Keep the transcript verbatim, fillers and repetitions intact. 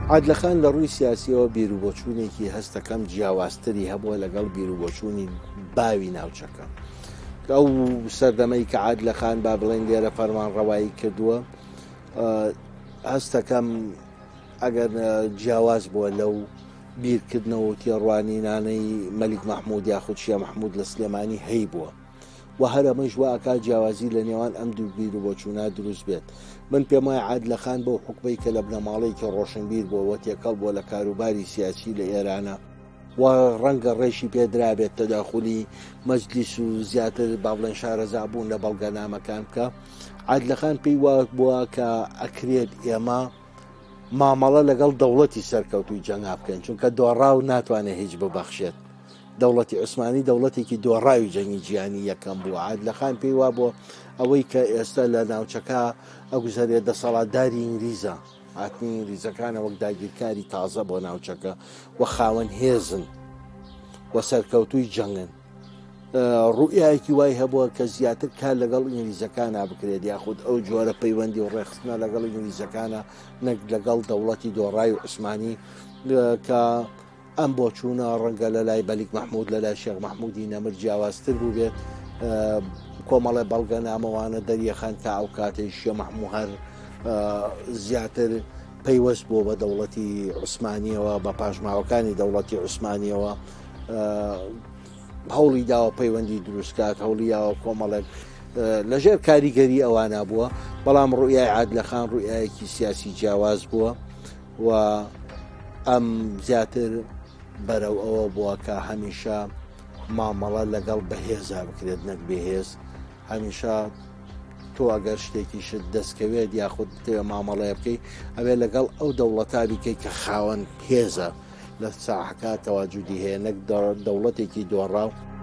عادلەخان لە ڕووی سیاسیەوە بیرروبۆچوونێکی هەستەکەم جیاوازتری هەبووە لەگەڵ بیرروبۆچوونی باوی ناوچەکە. ئەو سەردەمەی کە عادلەخان با بڵێن لێرە فەرمانڕەوایی کردووە، هەستەکەم ئەگەر جیاواز بووە لەو بیرکردنەوە تێڕوانینانەی مەلیک مەحموود یاخود شیە مەحموود لە سلێمانی هەی بووە و هەرەمەش وا ئەکا جیاوازی لە نێوان ئەم دوو بیرروبۆچوونە دروست بێت. من پێم وایە عادلەخان بەو حکومەی کە لە بنەماڵەیەکی ڕۆشنبیر بووەوە تێکەڵ بووە لە کاروباری سیاسی لە ئێرانە و ڕەنگە ڕێشی پێدرابێت تەداخولی مەجلیس و زیاتر با بڵێن شارەزابوون لە بەڵگەنامەکان بکە. عادلەخان پێی وا بووە کە ئەکرێت ئێمە مامەڵە لەگەڵ دەوڵەتی سەرکەوتوی جەنگا بکەین، چونکە دۆڕاو ناتوانێت هیچ ببەخشێت. دەوڵەتی عوسمانی دەوڵەتێکی دۆڕاوی جەنگی جیهانی یەکەم بووە. عادلەخان پێی وا بۆ ئەوەی کە ئێستا لە ناوچەکە ئەگوزارێت دەسەڵاتداری ئینگلیزە، هاتنی ئینگلیزەکانە وەک داگیرکاری تازە بۆ ناوچەکە و خاوەن هێزن و سەرکەوتوی جەنگن. ڕوئایەکی وای هەبووە کە زیاتر کار لەگەڵ ئینگلیزەکانە بکرێت، یاخود ئەو جۆرە پەیوەندی و ڕێخستنە لەگەڵ ئینگلیزەکانە نەک لەگەڵ دەوڵەتی دۆڕای و عوسمانی، کە ئەم بۆ چوونە ڕەنگە لە لای مەلیک مەحموود لە لای شێخ مەحموودی نەمر جیاوازتر بوو بێت. کۆمەڵێ بەڵگەنامەوانە دەریەخان کە ئەو کاتەی شێخ مەحموود هەر زیاتر پەیوەست بووە بە دەوڵەتی عوسمانیەوە، بە پاشماوەکانی دەوڵەتی عوسمانیەوە هەوڵی داوە پەیوەندی دروستکات، هەوڵی یاوە کۆمەڵێک لەژێر کاریگەری ئەوانە بووە. بەڵام ڕوئای عادلەخان ڕوئایەکی سیاسی جیاواز بووە و ئەم زیاتر بەرەو ئەوە بووە کە هەمیشە مامەڵە لەگەڵ بەهێزا بکرێت نەک بێهێز. هەمیشە تۆ ئەگەر شتێکیشت دەستکەوێت یاخود تێ مامەڵەیە بکەی ئەوێ لەگەڵ ئەو دەوڵەتا بیکەی کە خاوەن هێزە لە ساحەکە تەواجودی هەیە، نەک دەوڵەتێکی دۆڕاو